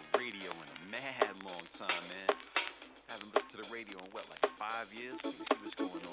radio in a mad long time, man. Haven't listened to the radio in what, like 5 years? Let me see what's going